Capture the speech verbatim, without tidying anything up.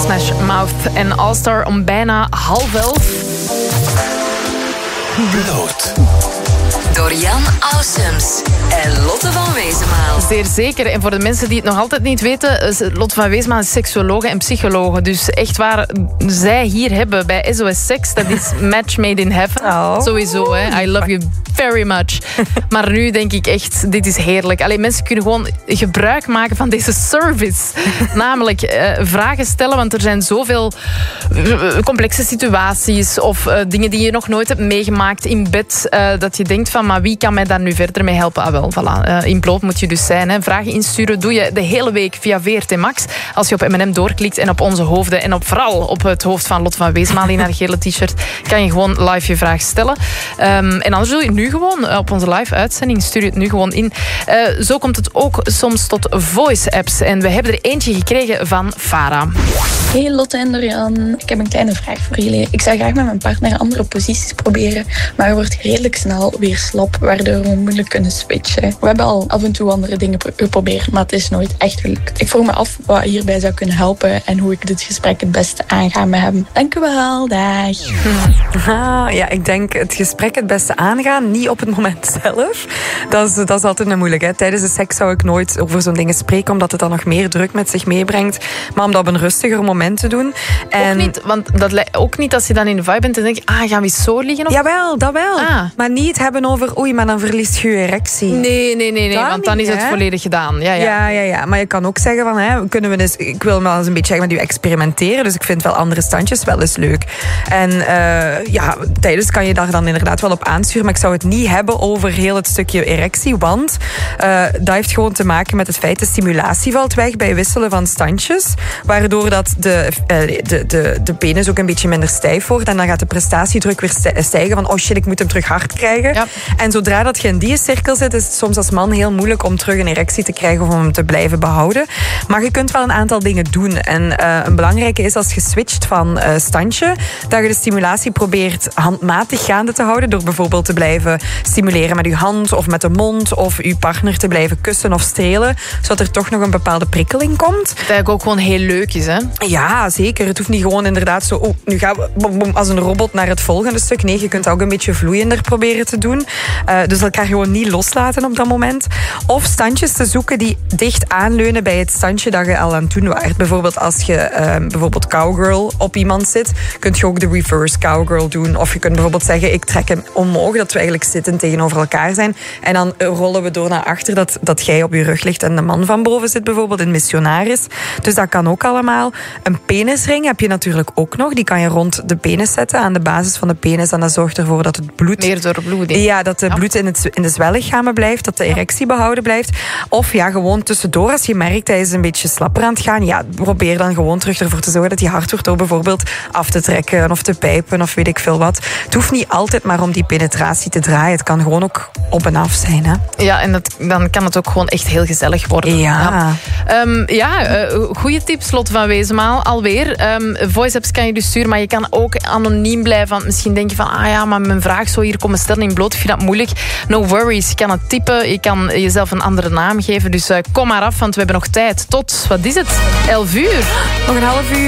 Smash Mouth en All-Star om bijna half elf. Bloot. Door Jan Ausums en Lotte van Wezenmaal. Zeer zeker. En voor de mensen die het nog altijd niet weten, Lotte van Wezenmaal is seksuologe en psychologe. Dus echt waar zij hier hebben bij S O S Seks, dat is match made in heaven. Oh. Sowieso, hè. I love you very much. Maar nu denk ik echt, dit is heerlijk. Allee, mensen kunnen gewoon gebruik maken van deze service. Namelijk uh, vragen stellen, want er zijn zoveel uh, complexe situaties of uh, dingen die je nog nooit hebt meegemaakt in bed, uh, dat je denkt van, maar wie kan mij daar nu verder mee helpen? Ah wel, voilà. Uh, in bloot moet je dus zijn. Hè. Vragen insturen doe je de hele week via V R T Max. Als je op M en M doorklikt en op onze hoofden en op, vooral op het hoofd van Lotte van Wezenmaal in haar gele t-shirt, kan je gewoon live je vraag stellen. Um, en anders doe je het nu gewoon op onze live uitzending. Stuur je het nu gewoon in. Uh, zo komt het ook soms tot voice apps. En we hebben er eentje gekregen van Farah. Hey Lotte en Dorian, ik heb een kleine vraag voor jullie. Ik zou graag met mijn partner andere posities proberen, maar er wordt redelijk snel weer slap, waardoor we moeilijk kunnen switchen. We hebben al af en toe andere dingen geprobeerd, maar het is nooit echt gelukt. Ik vroeg me af wat hierbij zou kunnen helpen en hoe ik dit gesprek het beste aanga met hem. Dank u wel, dag. Ah, ja, ik denk het gesprek het beste aangaan, niet op het moment zelf. Dat is, dat is altijd een moeilijk. Hè. Tijdens de seks zou ik nooit over zo'n dingen spreken, omdat het dan nog meer druk met zich meebrengt. Maar om dat op een rustiger moment te doen. En ook niet, want dat lijkt ook niet als je dan in de vibe bent en denk je, ah, gaan we eens zo liggen? Of? Jawel, dat wel. Ah. Maar niet hebben over, oei, maar dan verliest je je erectie. Nee, nee, nee, nee want dan niet, is het hè? volledig gedaan. Ja ja. ja, ja, ja. Maar je kan ook zeggen van, hè, kunnen we dus, ik wil wel eens een beetje zeggen met u experimenteren, dus ik vind wel andere standjes wel eens leuk. En uh, ja, tijdens kan je daar dan inderdaad wel op aansturen, maar ik zou het niet hebben over heel het stukje erectie, want uh, dat heeft gewoon te maken met het feit de stimulatie valt weg bij wisselen van standjes, waardoor dat de, uh, de, de, de penis ook een beetje minder stijf wordt en dan gaat de prestatiedruk weer stijgen van, oh shit, ik moet hem terug hard krijgen. Ja. En zodra dat je in die cirkel zit, is het soms als man heel moeilijk om terug een erectie te krijgen of om hem te blijven behouden. Maar je kunt wel een aantal dingen doen. En uh, een belangrijke is als je switcht van uh, standje, dat je de stimulatie probeert handmatig gaande te houden door bijvoorbeeld te blijven stimuleren met je hand of met de mond of je partner te blijven kussen of strelen, zodat er toch nog een bepaalde prikkeling komt. Dat eigenlijk ook gewoon heel leuk is, hè? Ja, zeker. Het hoeft niet gewoon inderdaad zo, oh, nu gaan we bom, bom, als een robot naar het volgende stuk. Nee, je kunt dat ook een beetje vloeiender proberen te doen. Uh, dus elkaar gewoon niet loslaten op dat moment. Of standjes te zoeken die dicht aanleunen bij het standje dat je al aan het doen waart. Bijvoorbeeld als je uh, bijvoorbeeld cowgirl op iemand zit, kun je ook de reverse cowgirl doen. Of je kunt bijvoorbeeld zeggen, ik trek hem omhoog, dat we eigenlijk zitten tegenover elkaar zijn. En dan rollen we door naar achter dat, dat jij op je rug ligt en de man van boven zit bijvoorbeeld, een missionaris. Dus dat kan ook allemaal. Een penisring heb je natuurlijk ook nog. Die kan je rond de penis zetten, aan de basis van de penis. En dat zorgt ervoor dat het bloed... Meer doorbloeding. Ja, dat het ja. bloed in, het, in de zwellichamen blijft, dat de erectie behouden blijft. Of ja, gewoon tussendoor, als je merkt dat je een beetje slapper aan het gaan, ja, probeer dan gewoon terug ervoor te zorgen dat die hard wordt door bijvoorbeeld af te trekken of te pijpen of weet ik veel wat. Het hoeft niet altijd maar om die penetratie te draaien. Het kan gewoon ook op en af zijn. Hè? Ja, en dat, dan kan het ook gewoon echt heel gezellig worden. Ja. Ja, um, ja uh, goede tips, Lotte van Wezenmaal. Alweer. Um, voice apps kan je dus sturen, maar je kan ook anoniem blijven. Want misschien denk je van, ah ja, maar mijn vraag zou hier komen stellen in bloot. Ik vind dat moeilijk. No worries. Je kan het typen. Je kan jezelf een andere naam geven. Dus uh, kom maar af, want we hebben nog tijd. Tot, wat is het? elf uur. Nog een half uur.